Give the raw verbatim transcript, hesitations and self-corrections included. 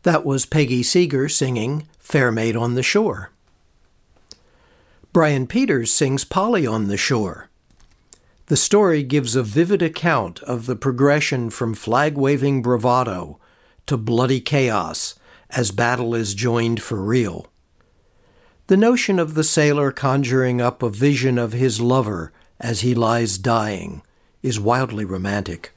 That was Peggy Seeger singing Fair Maid on the Shore. Brian Peters sings Polly on the Shore. The story gives a vivid account of the progression from flag-waving bravado to bloody chaos as battle is joined for real. The notion of the sailor conjuring up a vision of his lover as he lies dying is wildly romantic.